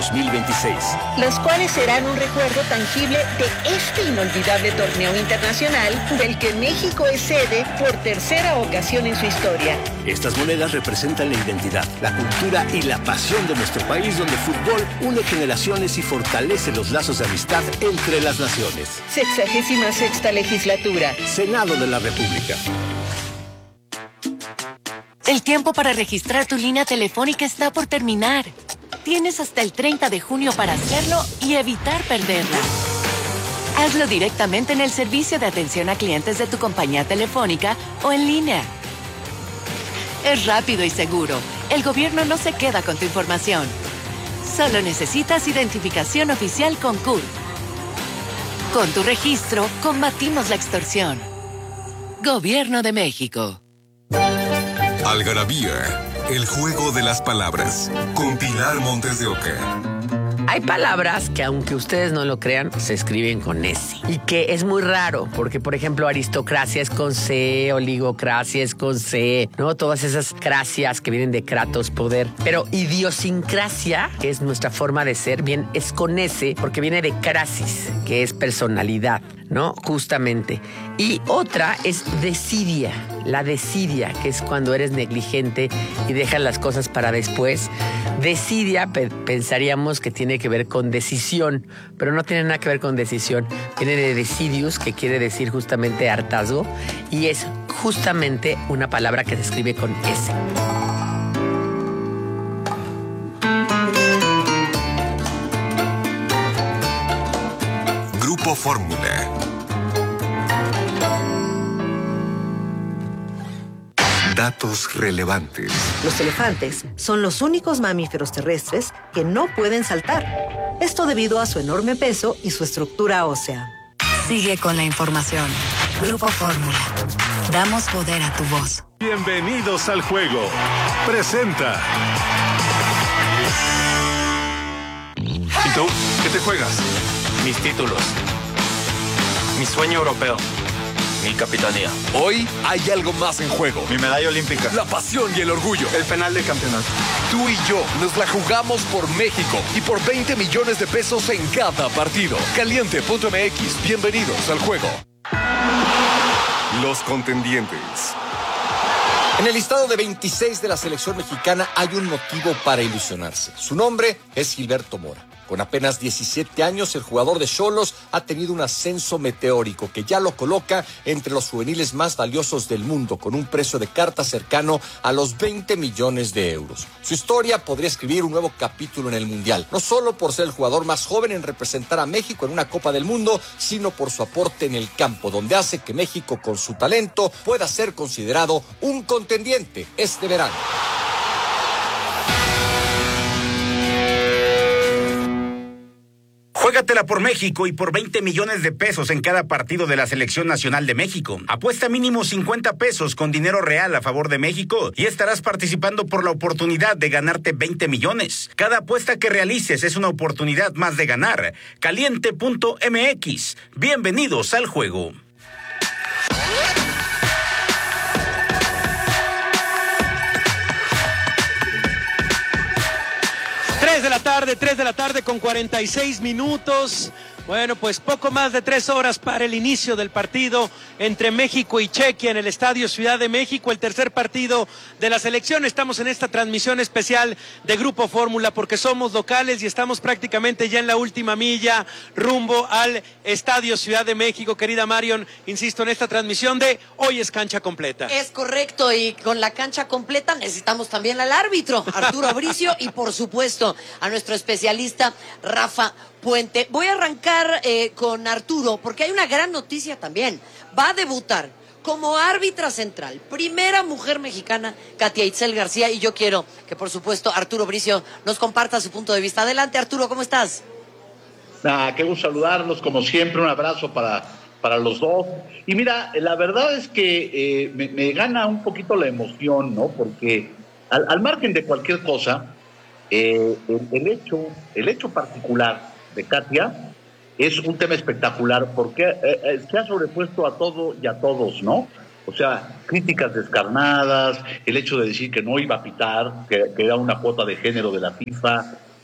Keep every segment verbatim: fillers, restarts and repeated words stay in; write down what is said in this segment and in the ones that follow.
dos mil veintiséis. Los cuales serán un recuerdo tangible de este inolvidable torneo internacional del que México es sede por tercera ocasión en su historia. Estas monedas representan la identidad, la cultura y la pasión de nuestro país, donde el fútbol une generaciones y fortalece los lazos de amistad entre las naciones. Sexagésima sexta legislatura. Senado de la República. El tiempo para registrar tu línea telefónica está por terminar. Tienes hasta el treinta de junio para hacerlo y evitar perderla. Hazlo directamente en el servicio de atención a clientes de tu compañía telefónica o en línea. Es rápido y seguro. El gobierno no se queda con tu información. Solo necesitas identificación oficial con C U R. Con tu registro, combatimos la extorsión. Gobierno de México. Algarabía, el juego de las palabras, con Pilar Montes de Oca. Hay palabras que, aunque ustedes no lo crean, se escriben con S. Y que es muy raro, porque, por ejemplo, aristocracia es con C, oligocracia es con C, ¿no? Todas esas cracias que vienen de kratos, poder. Pero idiosincrasia, que es nuestra forma de ser, bien, es con S, porque viene de crasis, que es personalidad, ¿no? Justamente. Y otra es desidia, la desidia, que es cuando eres negligente y dejas las cosas para después. Desidia, pe- pensaríamos que tiene que ver con decisión, pero no tiene nada que ver con decisión. Viene de decidius, que quiere decir justamente hartazgo, y es justamente una palabra que se escribe con S. Grupo Fórmula. Datos relevantes. Los elefantes son los únicos mamíferos terrestres que no pueden saltar. Esto debido a su enorme peso y su estructura ósea. Sigue con la información. Grupo Fórmula. Damos poder a tu voz. Bienvenidos al juego. Presenta. ¿Y tú? ¿Qué te juegas? Mis títulos. Mi sueño europeo. Mi capitanía. Hoy hay algo más en juego. Mi medalla olímpica. La pasión y el orgullo. El penal de campeonato. Tú y yo nos la jugamos por México y por veinte millones de pesos en cada partido. Caliente punto m x. Bienvenidos al juego. Los contendientes. En el listado de veintiséis de la selección mexicana hay un motivo para ilusionarse. Su nombre es Gilberto Mora. Con apenas diecisiete años, el jugador de Xolos ha tenido un ascenso meteórico que ya lo coloca entre los juveniles más valiosos del mundo, con un precio de carta cercano a los veinte millones de euros. Su historia podría escribir un nuevo capítulo en el Mundial, no solo por ser el jugador más joven en representar a México en una Copa del Mundo, sino por su aporte en el campo, donde hace que México, con su talento, pueda ser considerado un contendiente este verano. Juégatela por México y por veinte millones de pesos en cada partido de la Selección Nacional de México. Apuesta mínimo cincuenta pesos con dinero real a favor de México y estarás participando por la oportunidad de ganarte veinte millones. Cada apuesta que realices es una oportunidad más de ganar. Caliente punto m x. Bienvenidos al juego. tres de la tarde, tres de la tarde con cuarenta y seis minutos. Bueno, pues poco más de tres horas para el inicio del partido entre México y Chequia en el Estadio Ciudad de México, el tercer partido de la selección. Estamos en esta transmisión especial de Grupo Fórmula porque somos locales y estamos prácticamente ya en la última milla rumbo al Estadio Ciudad de México. Querida Marion, insisto en esta transmisión de Hoy es Cancha Completa. Es correcto, y con la cancha completa necesitamos también al árbitro, Arturo Bricio, y por supuesto a nuestro especialista Rafa Puente. Voy a arrancar eh, con Arturo, porque hay una gran noticia también. Va a debutar como árbitra central, primera mujer mexicana, Katia Itzel García, y yo quiero que, por supuesto, Arturo Bricio nos comparta su punto de vista. Adelante, Arturo, ¿cómo estás? Ah, qué gusto saludarlos, como siempre, un abrazo para, para los dos. Y mira, la verdad es que eh, me, me gana un poquito la emoción, ¿no? Porque al, al margen de cualquier cosa, eh, el, el, hecho, el hecho particular de Katia es un tema espectacular porque eh, eh, se ha sobrepuesto a todo y a todos, ¿no? O sea, críticas descarnadas, el hecho de decir que no iba a pitar, que, que era una cuota de género de la FIFA,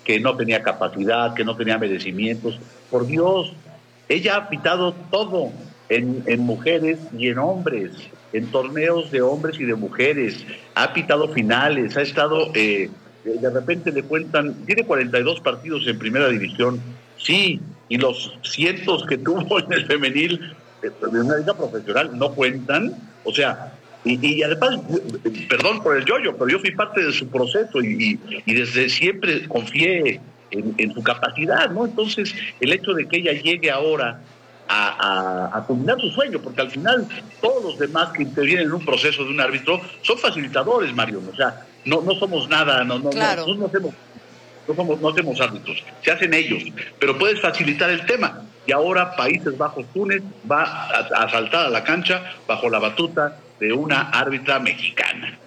que no tenía capacidad, que no tenía merecimientos. Por Dios, ella ha pitado todo en, en mujeres y en hombres, en torneos de hombres y de mujeres, ha pitado finales, ha estado, eh, de repente le cuentan, tiene cuarenta y dos partidos en primera división, sí, y los cientos que tuvo en el femenil, eh, en una liga profesional, no cuentan, o sea, y, y además, perdón por el yoyo, pero yo fui parte de su proceso y, y, y desde siempre confié en, en su capacidad, ¿no? Entonces, el hecho de que ella llegue ahora A, a, a culminar su sueño, porque al final todos los demás que intervienen en un proceso de un árbitro son facilitadores, Mario, o sea, no, no somos nada, no, no, claro. no, no, no, hacemos, no, somos, no hacemos árbitros, se hacen ellos, pero puedes facilitar el tema, y ahora Países Bajos Túnez va a, a saltar a la cancha bajo la batuta de una árbitra mexicana.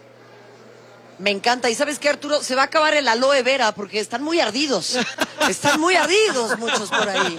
Me encanta. ¿Y sabes qué, Arturo? Se va a acabar el aloe vera porque están muy ardidos. Están muy ardidos muchos por ahí.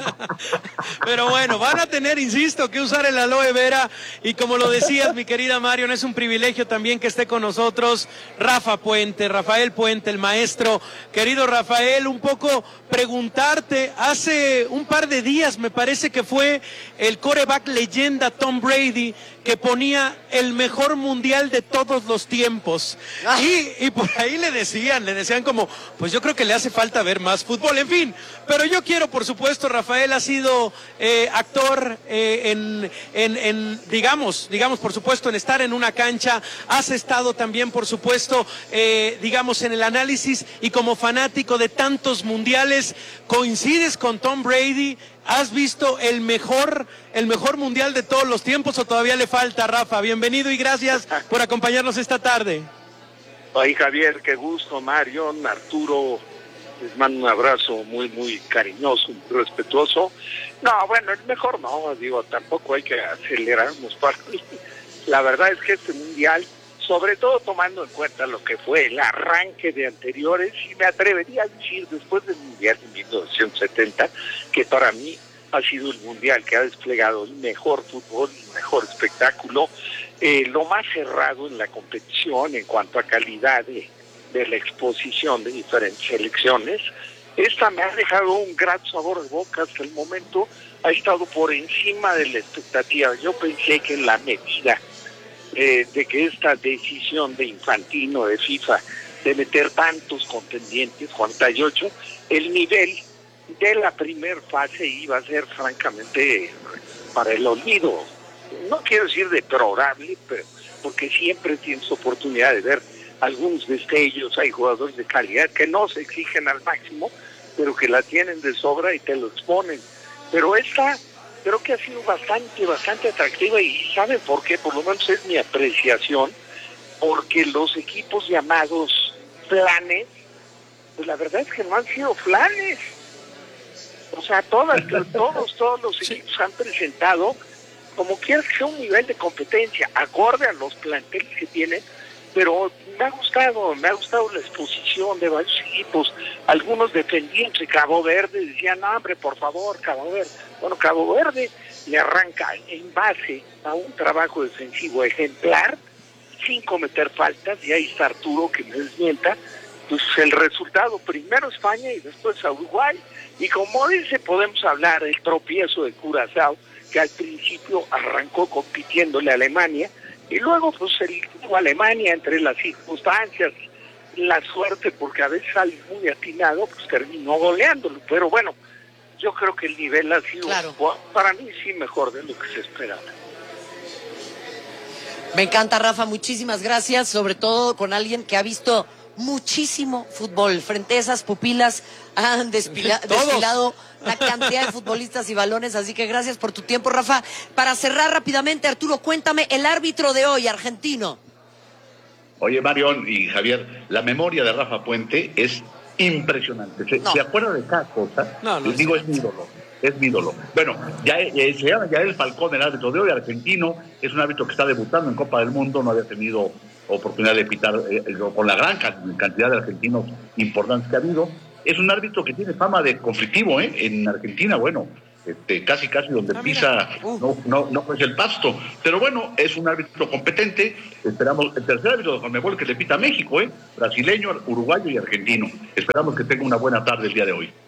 Pero bueno, van a tener, insisto, que usar el aloe vera. Y como lo decías, mi querida Marion, es un privilegio también que esté con nosotros Rafa Puente, Rafael Puente, el maestro. Querido Rafael, un poco preguntarte, hace un par de días me parece que fue el quarterback leyenda Tom Brady que ponía el mejor mundial de todos los tiempos. Y, y por ahí le decían, le decían como, pues yo creo que le hace falta ver más fútbol, en fin. Pero yo quiero, por supuesto, Rafael ha sido eh, actor eh, en, en, en, digamos, digamos, por supuesto, en estar en una cancha. Has estado también, por supuesto, eh, digamos, en el análisis y como fanático de tantos mundiales. ¿Coincides con Tom Brady? ¿Has visto el mejor, el mejor mundial de todos los tiempos o todavía le falta, Rafa? Bienvenido y gracias por acompañarnos esta tarde. Ay, Javier, qué gusto, Marion, Arturo, les mando un abrazo muy, muy cariñoso, muy respetuoso. No, bueno, el mejor no, digo, tampoco hay que acelerarnos. Para... La verdad es que este mundial, sobre todo tomando en cuenta lo que fue el arranque de anteriores, y me atrevería a decir después del Mundial de mil novecientos setenta, que para mí ha sido el Mundial que ha desplegado el mejor fútbol, el mejor espectáculo, eh, lo más cerrado en la competición en cuanto a calidad de, de la exposición de diferentes selecciones. Esta me ha dejado un gran sabor de boca hasta el momento, ha estado por encima de la expectativa. Yo pensé que en la medida Eh, de que esta decisión de Infantino, de FIFA, de meter tantos contendientes, cuarenta y ocho, el nivel de la primer fase iba a ser francamente para el olvido. No quiero decir deplorable, pero porque siempre tienes oportunidad de ver algunos destellos, hay jugadores de calidad que no se exigen al máximo, pero que la tienen de sobra y te lo exponen. Pero esta creo que ha sido bastante, bastante atractiva, y ¿saben por qué? Por lo menos es mi apreciación, porque los equipos llamados flanes, pues la verdad es que no han sido flanes. O sea, todas, todos, todos los equipos han presentado, como quieras que sea, un nivel de competencia, acorde a los planteles que tienen, pero me ha gustado, me ha gustado la exposición de varios equipos. Algunos defendientes de Cabo Verde decían, no, hombre, por favor, Cabo Verde. Bueno, Cabo Verde le arranca en base a un trabajo defensivo ejemplar, sin cometer faltas, y ahí está Arturo que me desmienta. Pues el resultado, primero España y después a Uruguay. Y como dice, podemos hablar del tropiezo de Curazao, que al principio arrancó compitiéndole a Alemania, y luego pues el Alemania, entre las circunstancias, la suerte, porque a veces sale muy atinado, pues terminó goleándolo. Pero bueno, yo creo que el nivel ha sido, claro, para mí sí, mejor de lo que se esperaba. Me encanta, Rafa, muchísimas gracias, sobre todo con alguien que ha visto muchísimo fútbol. Frente a esas pupilas han despila- desfilado la cantidad de futbolistas y balones, así que gracias por tu tiempo, Rafa. Para cerrar rápidamente, Arturo, cuéntame, el árbitro de hoy, argentino. Oye, Marión y Javier, la memoria de Rafa Puente es impresionante. ¿Se, no. ¿se acuerda de cada cosa? No, no. Les digo, es mi ídolo. Es mi ídolo. Bueno, ya, eh, se llama Yael Falcón, el árbitro de hoy, argentino. Es un árbitro que está debutando en Copa del Mundo, no había tenido oportunidad de pitar eh, con la gran cantidad de argentinos importantes que ha habido. Es un árbitro que tiene fama de conflictivo, ¿eh? En Argentina, bueno, este, casi casi donde ah, pisa no, no, no es el pasto. Pero bueno, es un árbitro competente. Esperamos el tercer árbitro de Conmebol que le pita a México, ¿eh? Brasileño, uruguayo y argentino. Esperamos que tenga una buena tarde el día de hoy.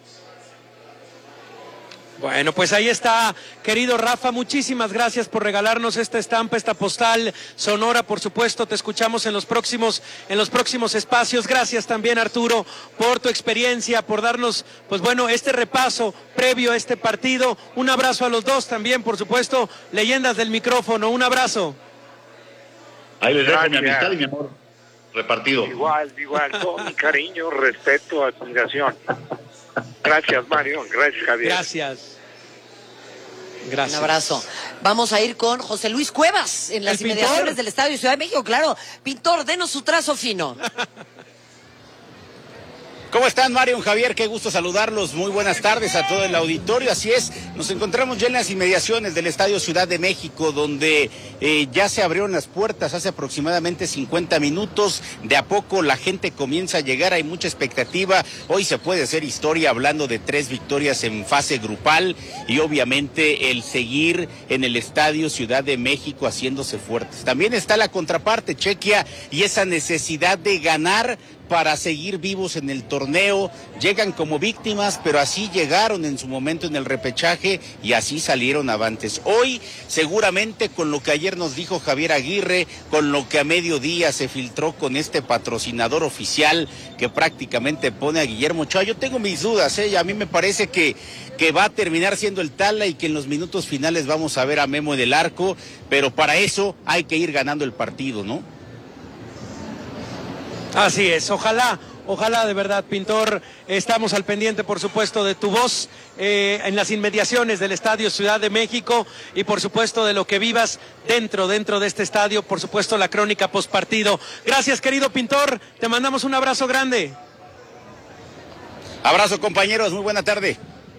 Bueno, pues ahí está, querido Rafa, muchísimas gracias por regalarnos esta estampa, esta postal sonora, por supuesto, te escuchamos en los próximos, en los próximos espacios. Gracias también, Arturo, por tu experiencia, por darnos, pues bueno, este repaso previo a este partido. Un abrazo a los dos también, por supuesto, leyendas del micrófono, un abrazo. Ahí les dejo mi amistad y mi amor repartido. Igual, igual, con mi cariño, respeto, admiración. Gracias, Mario. Gracias, Javier. Gracias. Gracias. Un abrazo. Vamos a ir con José Luis Cuevas en las inmediaciones del Estadio Ciudad de México. Claro, pintor, denos su trazo fino. ¿Cómo están, Mario, Javier? Qué gusto saludarlos. Muy buenas tardes a todo el auditorio. Así es, nos encontramos ya en las inmediaciones del Estadio Ciudad de México, donde eh, ya se abrieron las puertas hace aproximadamente cincuenta minutos. De a poco la gente comienza a llegar, hay mucha expectativa. Hoy se puede hacer historia hablando de tres victorias en fase grupal y obviamente el seguir en el Estadio Ciudad de México haciéndose fuertes. También está la contraparte, Chequia, y esa necesidad de ganar para seguir vivos en el torneo. Llegan como víctimas, pero así llegaron en su momento en el repechaje y así salieron avantes. Hoy, seguramente con lo que ayer nos dijo Javier Aguirre, con lo que a mediodía se filtró con este patrocinador oficial que prácticamente pone a Guillermo Ochoa, yo tengo mis dudas, ¿eh? A mí me parece que, que va a terminar siendo el Tala y que en los minutos finales vamos a ver a Memo en el arco, pero para eso hay que ir ganando el partido, ¿no? Así es, ojalá, ojalá de verdad, pintor, estamos al pendiente, por supuesto, de tu voz eh, en las inmediaciones del Estadio Ciudad de México y por supuesto de lo que vivas dentro, dentro de este estadio, por supuesto la crónica postpartido. Gracias, querido pintor, te mandamos un abrazo grande. Abrazo, compañeros, muy buena tarde.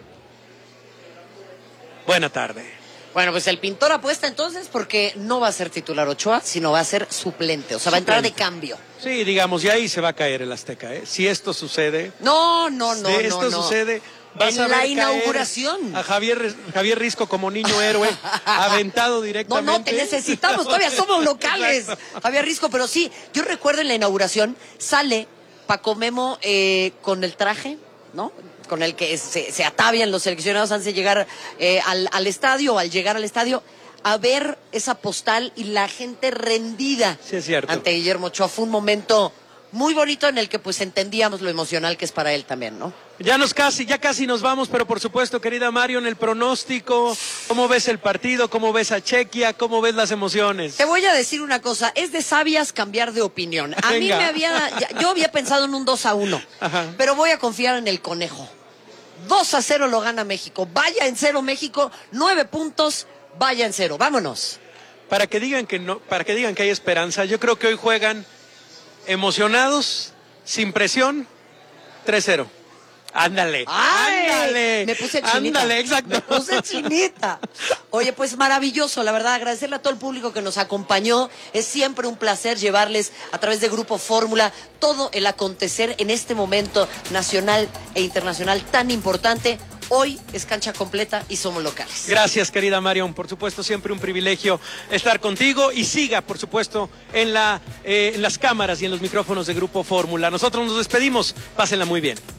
Buena tarde. Bueno, pues el pintor apuesta entonces porque no va a ser titular Ochoa, sino va a ser suplente, o sea, va a entrar de cambio. Sí, digamos, y ahí se va a caer el Azteca, ¿eh? Si esto sucede... No, no, no, si no, esto no. sucede... Vas en a la inauguración. A Javier, Javier Risco como niño héroe, aventado directamente. No, no, te necesitamos, todavía somos locales, Javier Risco, pero sí, yo recuerdo en la inauguración, sale Paco Memo eh, con el traje, ¿no?, con el que se, se atavian los seleccionados antes de llegar eh, al, al estadio, o al llegar al estadio, a ver esa postal y la gente rendida sí, es cierto. ante Guillermo Ochoa. Fue un momento muy bonito en el que pues entendíamos lo emocional que es para él también, ¿no? Ya nos casi, ya casi nos vamos, pero por supuesto, querida Mario, en el pronóstico, ¿cómo ves el partido? ¿Cómo ves a Chequia? ¿Cómo ves las emociones? Te voy a decir una cosa, es de sabias cambiar de opinión. A Venga. mí me había, yo había pensado en un dos a uno, Ajá. pero voy a confiar en el conejo. dos a cero lo gana México. Vaya en cero México, nueve puntos, vaya en cero. Vámonos. Para que digan que no, para que digan que hay esperanza, yo creo que hoy juegan emocionados, sin presión, tres cero. Ándale, Ay, ándale. Me puse chinita. Ándale, exacto. Me puse chinita. Oye, pues maravilloso, la verdad, agradecerle a todo el público que nos acompañó. Es siempre un placer llevarles a través de Grupo Fórmula todo el acontecer en este momento nacional e internacional tan importante. Hoy es cancha completa y somos locales. Gracias, querida Marion. Por supuesto, siempre un privilegio estar contigo y siga, por supuesto, en, la, eh, en las cámaras y en los micrófonos de Grupo Fórmula. Nosotros nos despedimos. Pásenla muy bien.